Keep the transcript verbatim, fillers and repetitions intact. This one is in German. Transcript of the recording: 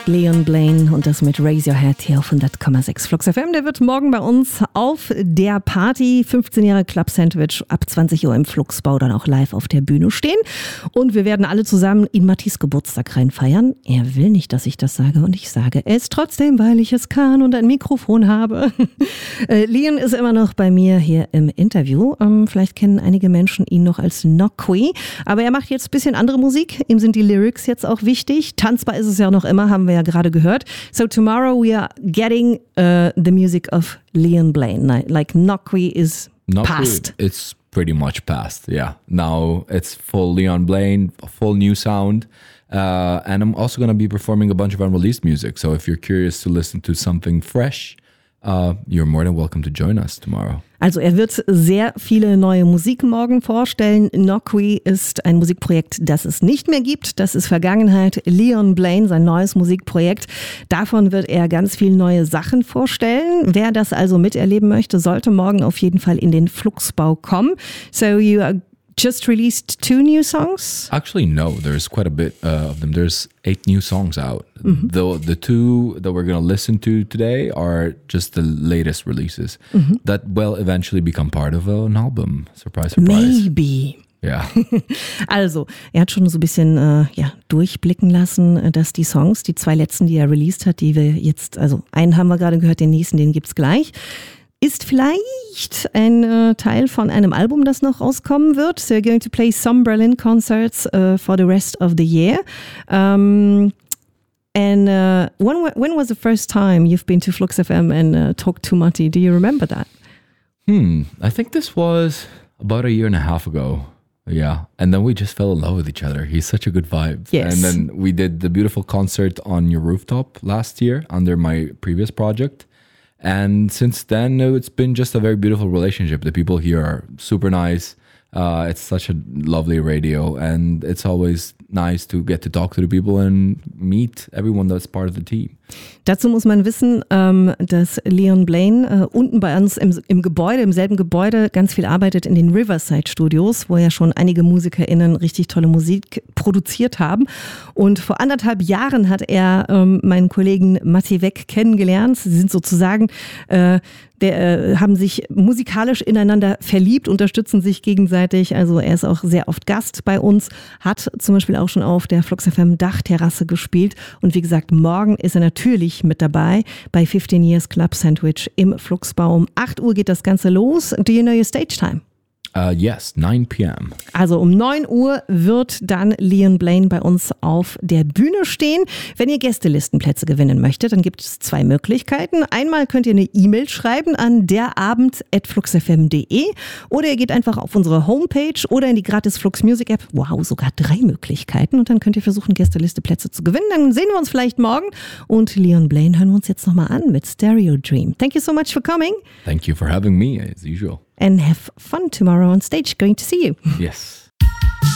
Leon Blaine und das mit Raise Your Head hier auf hundert Komma sechs Flux F M. Der wird morgen bei uns auf der Party, fünfzehn Jahre Club Sandwich, ab zwanzig Uhr im Fluxbau, dann auch live auf der Bühne stehen. Und wir werden alle zusammen in Mattis Geburtstag reinfeiern. Er will nicht, dass ich das sage und ich sage es trotzdem, weil ich es kann und ein Mikrofon habe. Leon ist immer noch bei mir hier im Interview. Vielleicht kennen einige Menschen ihn noch als Nocqui, aber er macht jetzt ein bisschen andere Musik. Ihm sind die Lyrics jetzt auch wichtig. Tanzbar ist es ja noch immer, haben wir ja gerade gehört. So tomorrow we are getting uh, the music of Leon Blaine. Like Nocqui is Nocqui, past. It's pretty much past, yeah. Now it's full Leon Blaine, a full new sound. Uh, and I'm also going to be performing a bunch of unreleased music. So if you're curious to listen to something fresh, uh, you're more than welcome to join us tomorrow. Also er wird sehr viele neue Musik morgen vorstellen. Nocqui ist ein Musikprojekt, das es nicht mehr gibt. Das ist Vergangenheit. Leon Blaine, sein neues Musikprojekt. Davon wird er ganz viele neue Sachen vorstellen. Wer das also miterleben möchte, sollte morgen auf jeden Fall in den Fluxbau kommen. So you are just released two new songs? Actually, no. There's quite a bit uh, of them. There's eight new songs out. Mm-hmm. The the two that we're going to listen to today are just the latest releases mm-hmm. that will eventually become part of an album. Surprise, surprise. Maybe. Ja. Also, er hat schon so ein bisschen äh, ja, durchblicken lassen, dass die Songs, die zwei letzten, die er released hat, die wir jetzt, also einen haben wir gerade gehört, den nächsten, den gibt's gleich, ist vielleicht ein äh, Teil von einem Album, das noch rauskommen wird. So we're going to play some Berlin concerts uh, for the rest of the year. Um, and uh, when, when was the first time you've been to Flux F M and uh, talked to Matti? Do you remember that? Hmm, I think this was about a year and a half ago. Yeah, and then we just fell in love with each other. He's such a good vibe. Yes. And then we did the beautiful concert on your rooftop last year under my previous project. And since then, it's been just a very beautiful relationship. The people here are super nice. Uh, it's such a lovely radio, and it's always nice to get to talk to the people and meet everyone that's part of the team. Dazu muss man wissen, ähm, dass Leon Blaine äh, unten bei uns im, im Gebäude, im selben Gebäude, ganz viel arbeitet in den Riverside Studios, wo ja schon einige MusikerInnen richtig tolle Musik produziert haben. Und vor anderthalb Jahren hat er ähm, meinen Kollegen Matti Weck kennengelernt. Sie sind sozusagen äh, Der, äh, haben sich musikalisch ineinander verliebt, unterstützen sich gegenseitig. Also er ist auch sehr oft Gast bei uns, hat zum Beispiel auch schon auf der Flux F M Dachterrasse gespielt. Und wie gesagt, morgen ist er natürlich mit dabei bei fifteen Years Club Sandwich im Fluxbau. Um acht Uhr geht das Ganze los. Do you know your stage time? Uh, yes, nine p.m. Also um neun Uhr wird dann Leon Blaine bei uns auf der Bühne stehen. Wenn ihr Gästelistenplätze gewinnen möchtet, dann gibt es zwei Möglichkeiten. Einmal könnt ihr eine E-Mail schreiben an derabend at fluxfm punkt de oder ihr geht einfach auf unsere Homepage oder in die gratis Flux Music App. Wow, sogar drei Möglichkeiten. Und dann könnt ihr versuchen, Gästelisteplätze zu gewinnen. Dann sehen wir uns vielleicht morgen. Und Leon Blaine hören wir uns jetzt nochmal an mit Stereo Dream. Thank you so much for coming. Thank you for having me, as usual. And have fun tomorrow on stage. Going to see you. Yes.